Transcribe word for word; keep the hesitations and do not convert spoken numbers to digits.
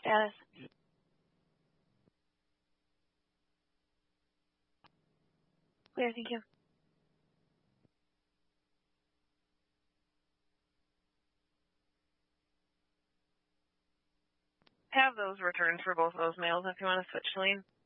status. Clear, thank you. Have those returns for both of those males if you want to switch to lane.